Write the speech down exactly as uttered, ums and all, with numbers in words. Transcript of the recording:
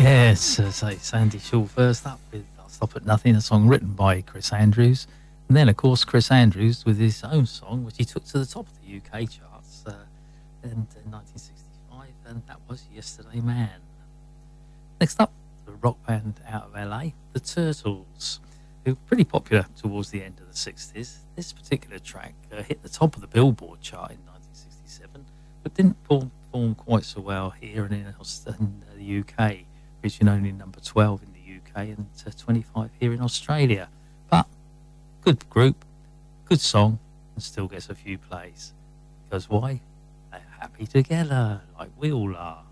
Yes, uh, so Sandy Shaw first up with I'll Stop at Nothing, a song written by Chris Andrews. And then, of course, Chris Andrews with his own song, which he took to the top of the U K charts uh, in, in nineteen sixty-five, and that was Yesterday Man. Next up, the rock band out of L A, the Turtles, who were pretty popular towards the end of the sixties. This particular track uh, hit the top of the Billboard chart in nineteen sixty-seven, but didn't perform quite so well here and in, in the U K, reaching only number twelve in the U K and uh, twenty-five here in Australia. But good group, good song, and still gets a few plays. Because why? They're happy together, like we all are.